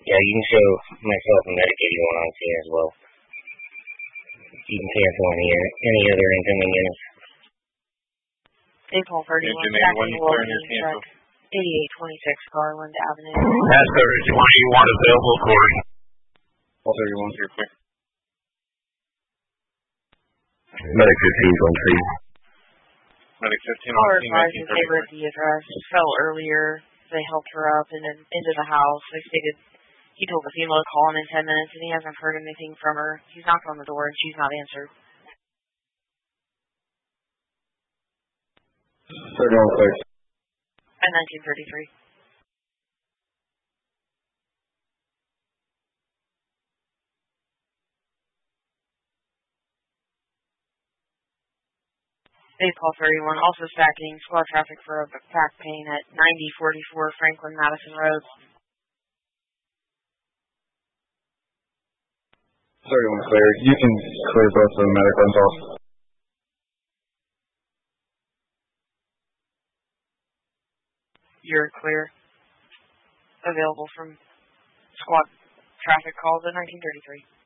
Yeah, you can show myself and Medicaid you want on scene as well. You can cancel any other incoming units. April 31, stacking Logan, check 8826 Garland Avenue. That's 31, you want available, Corey? All 31, here quick. Medic 15's on scene. Medic 15 on Caller scene, advised they were at the address, fell earlier. They helped her up and then into the house. They stated he told the female to call him in 10 minutes and he hasn't heard anything from her. He's knocked on the door and she's not answered. 31 clear. At 1933. Baseball 31, also stacking squad traffic for a back pain at 9044 Franklin Madison Road. 31 clear. You can clear both of the medic runs off. You're clear. Available from squad traffic calls at 1933.